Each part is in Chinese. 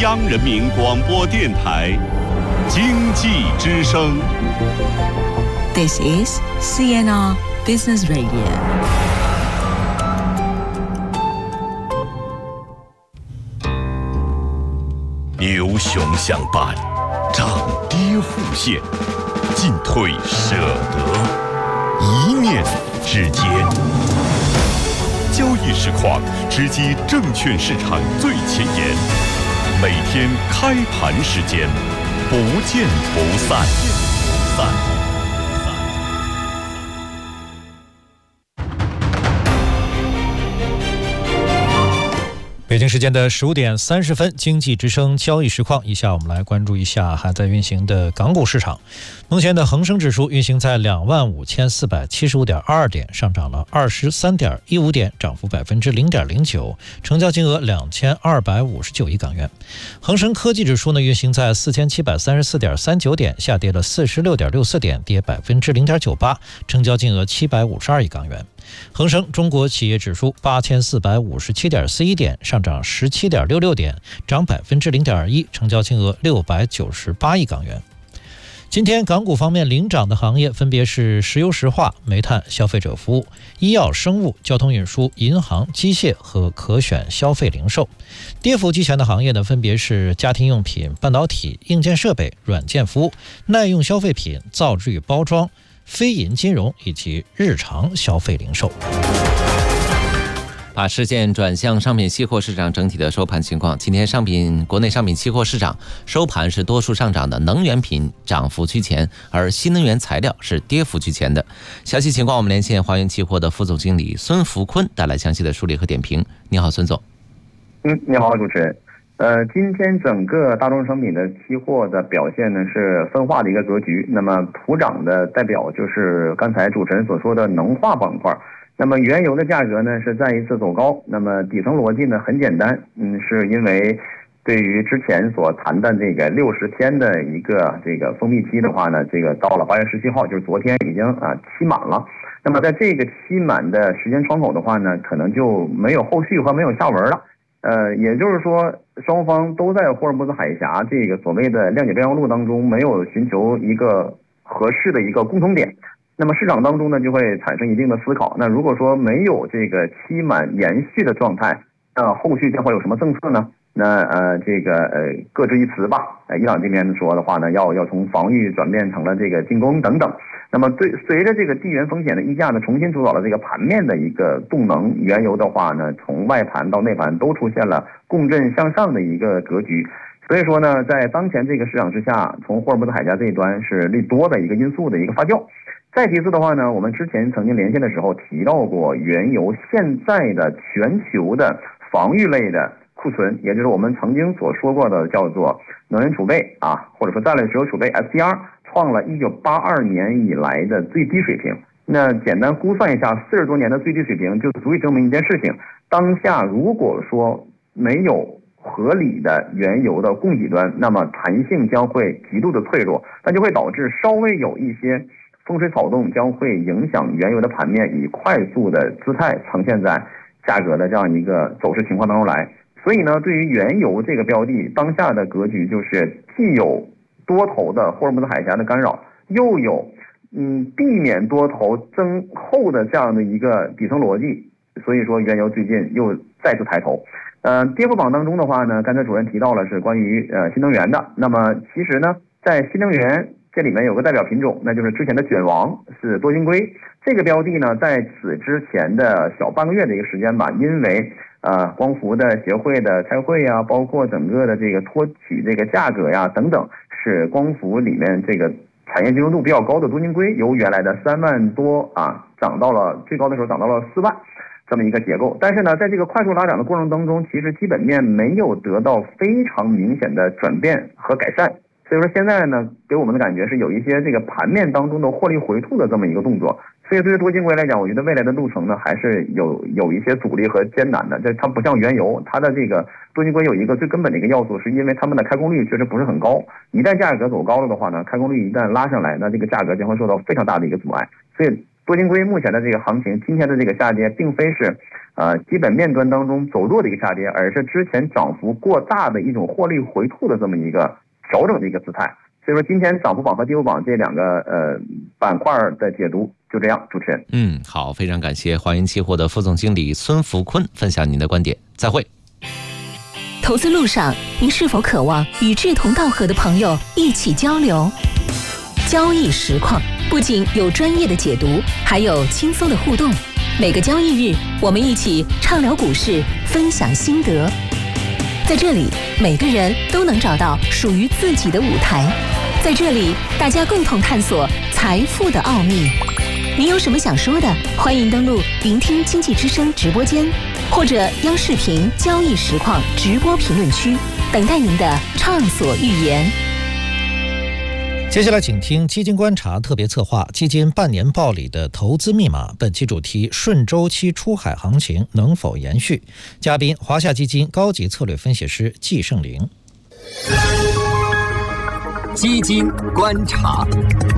央人民广播电台经济之声。 This is CNR Business Radio。 牛熊相伴，涨跌互现，进退舍得，一念之间。交易实况直击证券市场最前沿，每天开盘时间，不见不散。 北京时间的15点30分，经济之声交易实况。以下我们来关注一下还在运行的港股市场。目前的恒生指数运行在25,475.22点，上涨了23.15点，涨幅0.09%，成交金额2259亿港元。恒生科技指数呢运行在4734.39点，下跌了46.64点，跌0.98%，成交金额752亿港元。恒生中国企业指数8457.41点，上涨17.66点，涨0.21%，成交金额698亿港元。今天港股方面领涨的行业分别是石油石化、煤炭、消费者服务、医药生物、交通运输、银行、机械和可选消费零售。跌幅居前的行业呢，分别是家庭用品、半导体、硬件设备、软件服务、耐用消费品、造纸与包装、非银金融以及日常消费零售。 把视线转向商品期货市场整体的收盘情况。今天国内商品期货市场收盘是多数上涨的，能源品涨幅居前，而新能源材料是跌幅居前的。详细情况我们连线华源期货的副总经理孙福坤带来详细的梳理和点评。你好，孙总。 你好，主持人。今天整个大宗商品的期货的表现呢是分化的一个格局。那么普涨的代表就是刚才主持人所说的能化板块。那么原油的价格呢是再一次走高。那么底层逻辑呢很简单，是因为对于之前所谈的这个60天的一个这个封闭期的话呢，这个到了8月17号，就是昨天已经期满了。那么在这个期满的时间窗口的话呢，可能就没有后续和没有下文了。也就是说，双方都在霍尔木兹海峡这个所谓的谅解备忘录当中没有寻求一个合适的一个共同点，那么市场当中呢就会产生一定的思考。那如果说没有这个期满延续的状态，那后续将会有什么政策呢？那各执一词吧。伊朗这边说的话呢，要从防御转变成了这个进攻等等。那么随着这个地缘风险的溢价呢，重新主导了这个盘面的一个动能，原油的话呢，从外盘到内盘都出现了共振向上的一个格局。所以说呢，在当前这个市场之下，从霍尔木兹海峡这一端是利多的一个因素的一个发酵。再其次的话呢，我们之前曾经连线的时候提到过，原油现在的全球的防御类的库存，也就是我们曾经所说过的叫做能源储备或者说战略石油储备 SDR， 创了1982年以来的最低水平。那简单估算一下，40多年的最低水平就足以证明一件事情：当下如果说没有合理的原油的供给端，那么弹性将会极度的脆弱，那就会导致稍微有一些风吹草动将会影响原油的盘面以快速的姿态呈现在价格的这样一个走势情况当中来。所以呢，对于原油这个标的，当下的格局就是既有多头的霍尔木兹海峡的干扰，又有避免多头增厚的这样的一个底层逻辑。所以说原油最近又再次抬头。跌幅榜当中的话呢，刚才主任提到了是关于新能源的。那么其实呢，在新能源这里面有个代表品种，那就是之前的卷王，是多晶硅。这个标的呢，在此之前的小半个月的一个时间吧，因为光伏的协会的开会呀，包括整个的这个托取这个价格呀等等，是光伏里面这个产业集中度比较高的多晶硅，由原来的3万多涨到了最高的时候涨到了4万这么一个结构。但是呢，在这个快速拉涨的过程当中，其实基本面没有得到非常明显的转变和改善。所以说现在呢，给我们的感觉是有一些这个盘面当中的获利回吐的这么一个动作。所以对于多晶硅来讲，我觉得未来的路程呢还是有一些阻力和艰难的。它不像原油，它的这个多晶硅有一个最根本的一个要素，是因为它们的开工率确实不是很高。一旦价格走高了的话呢，开工率一旦拉上来，那这个价格将会受到非常大的一个阻碍。所以多晶硅目前的这个行情，今天的这个下跌，并非是基本面端当中走弱的一个下跌，而是之前涨幅过大的一种获利回吐的这么一个调整的一个姿态。所以说今天涨幅榜和跌幅榜这两个板块的解读就这样。主持人， 好，非常感谢华云期货的副总经理孙福坤分享您的观点，再会。 投资路上，您是否渴望与志同道合的朋友一起交流？交易实况不仅有专业的解读，还有轻松的互动。每个交易日，我们一起畅聊股市，分享心得。在这里，每个人都能找到属于自己的舞台。在这里，大家共同探索财富的奥秘。您有什么想说的？欢迎登录聆听经济之声直播间，或者央视频交易实况直播评论区，等待您的畅所欲言。 接下来请听基金观察特别策划基金半年报里的投资密码，本期主题顺周期出海行情能否延续，嘉宾华夏基金高级策略分析师季胜林。 基金观察。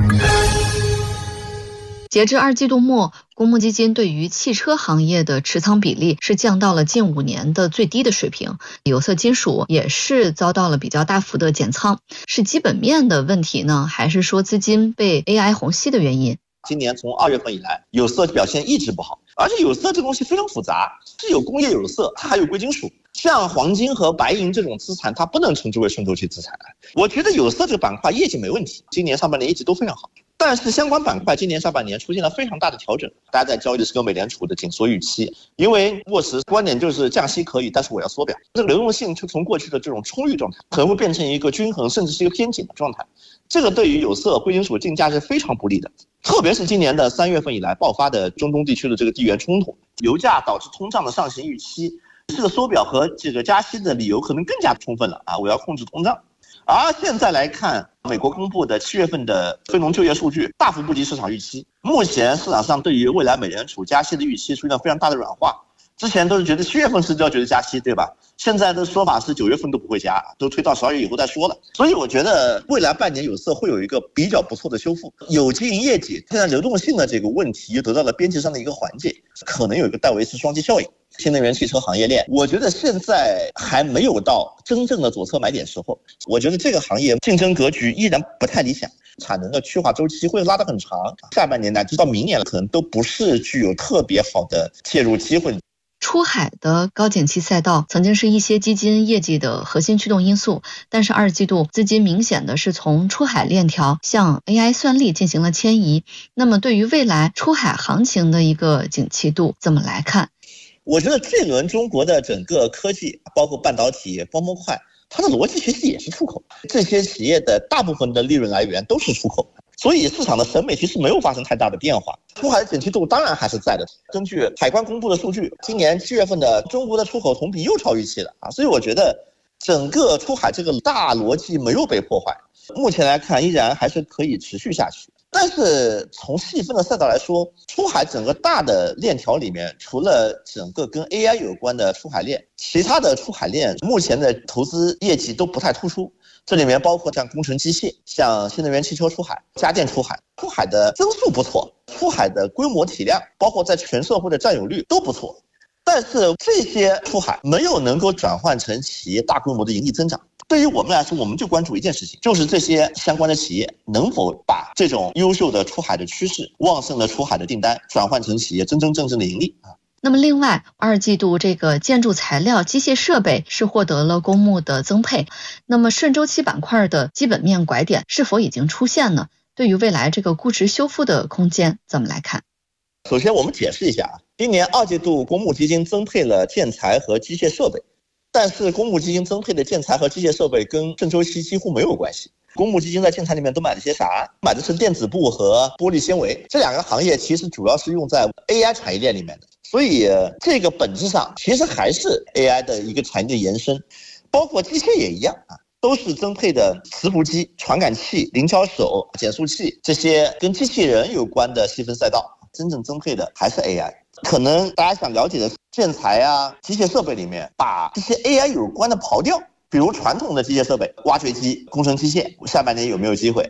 截至2季度末，公募基金对于汽车行业的持仓比例是降到了近5年的最低的水平，有色金属也是遭到了比较大幅的减仓。是基本面的问题呢，还是说资金被 AI 虹吸的原因？ 今年从2月份以来，有色表现一直不好，而且有色这东西非常复杂，是有工业有色，它还有贵金属。像黄金和白银这种资产，它不能称之为顺周期资产。我觉得有色这个板块业绩没问题，今年上半年一直都非常好。但是相关板块今年上半年出现了非常大的调整，大家在交易的是个美联储的紧缩预期，因为沃什观点就是降息可以，但是我要缩表，这个流动性就从过去的这种充裕状态可能会变成一个均衡甚至是一个偏紧的状态，这个对于有色贵金属竞价是非常不利的。特别是今年的3月份以来爆发的中东地区的这个地缘冲突，油价导致通胀的上行预期，这个缩表和这个加息的理由可能更加充分了我要控制通胀。而现在来看，美国公布的7月份的非农就业数据大幅不及市场预期，目前市场上对于未来美联储加息的预期出现非常大的软化，之前都是觉得7月份是就要觉得加息，对吧？现在的说法是9月份都不会加，都推到12月以后再说了。所以我觉得未来半年有色会有一个比较不错的修复，有经营业绩，现在流动性的这个问题又得到了边际上的一个缓解，可能有一个戴维斯双击效应。新能源汽车行业链，我觉得现在还没有到真正的左侧买点时候，我觉得这个行业竞争格局依然不太理想，产能的去化周期会拉得很长，下半年乃至到明年可能都不是具有特别好的介入机会。 出海的高景气赛道曾经是一些基金业绩的核心驱动因素，但是2季度资金明显的是从出海链条向 AI 算力进行了迁移。那么对于未来出海行情的一个景气度怎么来看？ 我觉得这轮中国的整个科技，包括半导体、光模块，它的逻辑其实也是出口，这些企业的大部分的利润来源都是出口，所以市场的审美其实没有发生太大的变化。出海的景气度当然还是在的，根据海关公布的数据，今年7月份的中国的出口同比又超预期了所以我觉得整个出海这个大逻辑没有被破坏，目前来看依然还是可以持续下去。但是从细分的赛道来说，出海整个大的链条里面，除了整个跟 AI 有关的出海链，其他的出海链目前的投资业绩都不太突出。这里面包括像工程机械、像新能源汽车出海、家电出海，出海的增速不错，出海的规模体量，包括在全社会的占有率都不错。但是这些出海没有能够转换成企业大规模的盈利增长。对于我们来说，我们就关注一件事情，就是这些相关的企业能否把这种优秀的出海的趋势、旺盛的出海的订单转换成企业真正的盈利那么另外2季度这个建筑材料、机械设备是获得了公募的增配，那么顺周期板块的基本面拐点是否已经出现呢？对于未来这个估值修复的空间怎么来看？ 首先我们解释一下今年2季度公募基金增配了建材和机械设备，但是公募基金增配的建材和机械设备跟顺周期几乎没有关系。公募基金在建材里面都买了些啥？买的是电子布和玻璃纤维，这两个行业其实主要是用在 AI 产业链里面的，所以这个本质上其实还是 AI 的一个产业的延伸，包括机械也一样都是增配的磁浮机、传感器、零敲手、减速器这些跟机器人有关的细分赛道，真正增配的还是 AI。可能大家想了解的建材机械设备里面把这些 AI 有关的刨掉，比如传统的机械设备，挖掘机、工程机械，下半年有没有机会？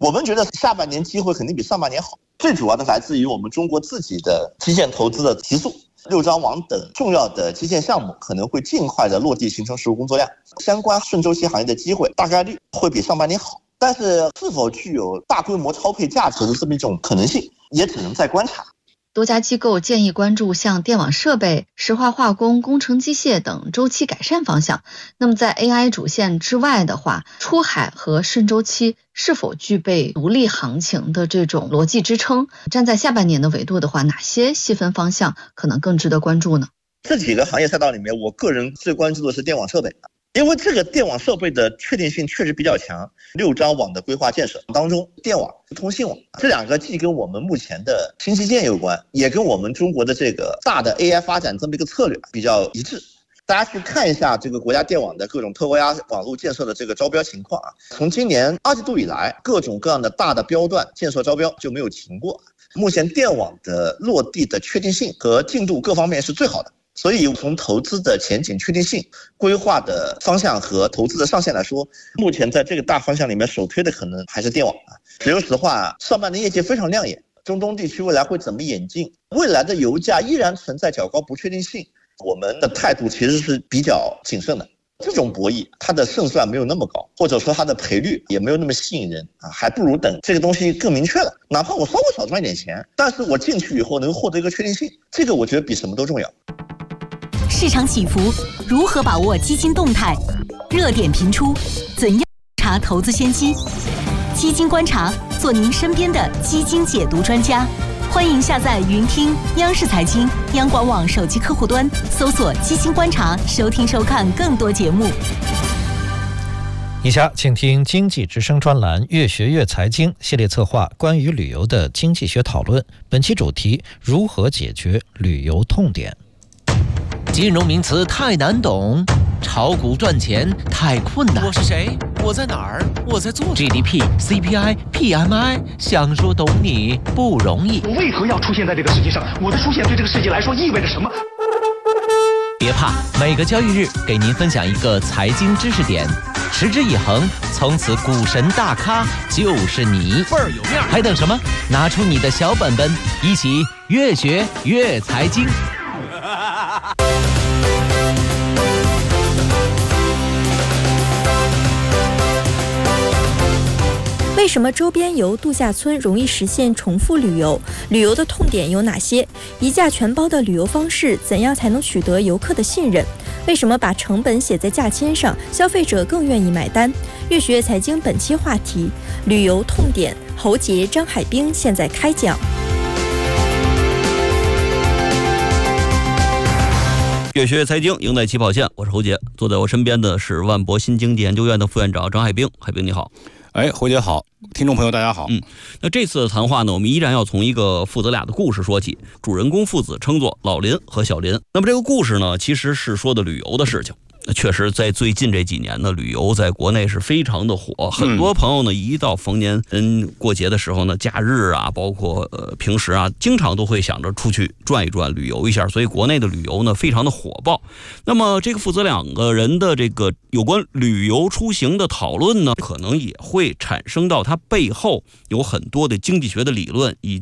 我们觉得下半年机会肯定比上半年好，最主要的来自于我们中国自己的基建投资的提速，6张网等重要的基建项目可能会尽快的落地形成实务工作量，相关顺周期行业的机会大概率会比上半年好，但是是否具有大规模超配价值的这么一种可能性，也只能再观察。 多家机构建议关注像电网设备、石化化工、工程机械等周期改善方向。那么在 AI 主线之外的话，出海和顺周期是否具备独立行情的这种逻辑支撑？站在下半年的维度的话，哪些细分方向可能更值得关注呢？ 这几个行业赛道里面，我个人最关注的是电网设备。因为这个电网设备的确定性确实比较强，6张网的规划建设当中，电网、通信网这两个既跟我们目前的新基建有关，也跟我们中国的这个大的 AI 发展这么一个策略比较一致。大家去看一下这个国家电网的各种特高压网络建设的这个招标情况啊，从今年2季度以来，各种各样的大的标段建设招标就没有停过。目前电网的落地的确定性和进度各方面是最好的。所以从投资的前景确定性、规划的方向和投资的上限来说，目前在这个大方向里面首推的可能还是电网啊。说实话，上半年业绩非常亮眼，中东地区未来会怎么演进？未来的油价依然存在较高不确定性，我们的态度其实是比较谨慎的。这种博弈它的胜算没有那么高，或者说它的赔率也没有那么吸引人啊，还不如等这个东西更明确了，哪怕我稍微少赚一点钱，但是我进去以后能获得一个确定性，这个我觉得比什么都重要。 市场起伏，如何把握基金动态？热点频出，怎样查投资先机？基金观察，做您身边的基金解读专家。欢迎下载云听央视财经、央广网手机客户端，搜索“基金观察”，收听收看更多节目。 以下请听经济之声专栏越学越财经系列策划关于旅游的经济学讨论，本期主题：如何解决旅游痛点。 金融名词太难懂，炒股赚钱太困难。我是谁？我在哪儿？我在做 GDP、CPI、PMI， 想说懂你不容易。 我为何要出现在这个世界上？我的出现对这个世界来说意味着什么？ 别怕，每个交易日给您分享一个财经知识点，持之以恒，从此股神大咖就是你，倍儿有面。还等什么？拿出你的小本本，一起越学越财经。 为什么周边游度假村容易实现重复旅游？旅游的痛点有哪些？一价全包的旅游方式怎样才能取得游客的信任？为什么把成本写在价签上，消费者更愿意买单？越学财经本期话题：旅游痛点。侯杰、张海滨现在开讲。 越学越财经，赢在起跑线。我是侯杰，坐在我身边的是万博新经济研究院的副院长张海滨。海滨你好。 侯姐好，听众朋友大家好。 那这次的谈话呢，我们依然要从一个父子俩的故事说起。主人公父子称作老林和小林。那么这个故事呢，其实是说的旅游的事情。确实在最近这几年呢，旅游在国内是非常的火，很多朋友呢一到逢年过节的时候呢，假日啊，包括平时啊，经常都会想着出去转一转，旅游一下，所以国内的旅游呢非常的火爆。那么这个父子两个人的这个有关旅游出行的讨论呢，可能也会产生到它背后有很多的经济学的理论以